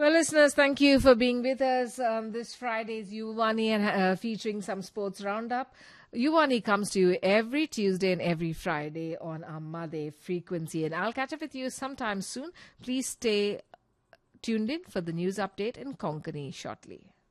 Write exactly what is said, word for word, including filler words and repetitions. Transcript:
Well, listeners, thank you for being with us on this Friday's Yuvani and uh, featuring some sports roundup. Yuvani comes to you every Tuesday and every Friday on our Mother frequency. And I'll catch up with you sometime soon. Please stay tuned in for the news update in Konkani shortly.